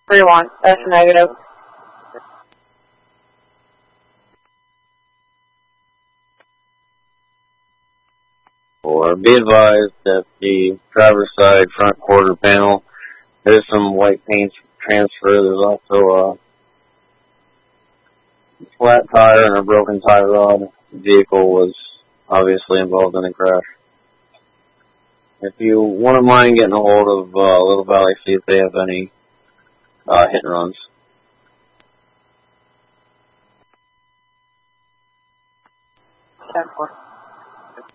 3-1. That's negative. Or be advised that the driver's side front quarter panel, there's some white paint transfer. There's also a flat tire and a broken tie rod. The vehicle was obviously involved in a crash. If you wouldn't mind getting a hold of Little Valley, see if they have any hit and runs. 10-4.